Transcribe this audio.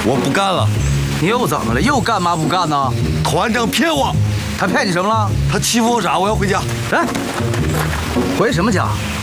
我不干了。 你又怎么了？又干嘛不干呢？ 团长骗我， 他骗你什么了？ 他欺负我傻，我要回家。 哎，回什么家？